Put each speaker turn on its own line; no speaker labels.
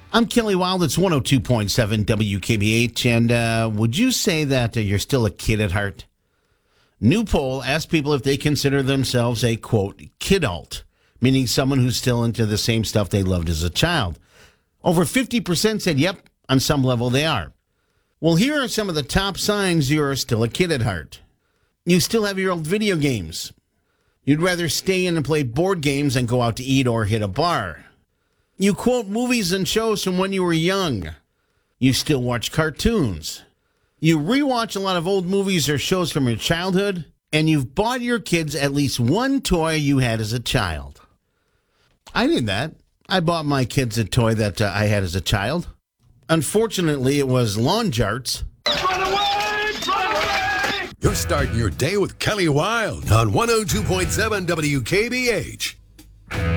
I'm Kelly Wild. It's 102.7 WKBH. And would you say that you're still a kid at heart? New poll asked people if they consider themselves a, quote, kidult, meaning someone who's still into the same stuff they loved as a child. Over 50% said, yep, on some level they are. Well, here are some of the top signs you're still a kid at heart. You still have your old video games. You'd rather stay in and play board games than go out to eat or hit a bar. You quote movies and shows from when you were young. You still watch cartoons. You rewatch a lot of old movies or shows from your childhood. And you've bought your kids at least one toy you had as a child. I did that. I bought my kids a toy that I had as a child. Unfortunately, it was lawn jarts.
Run away! Run away!
You're starting your day with Kelly Wild on 102.7 WKBH.